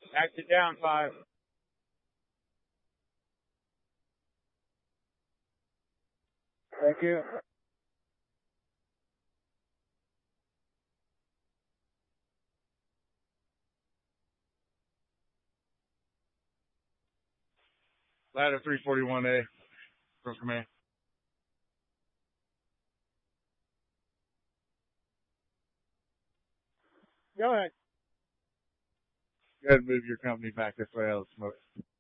Exit down 5. Thank you. Ladder 341A from command. Go ahead. Go ahead and move your company back this way out of the smoke.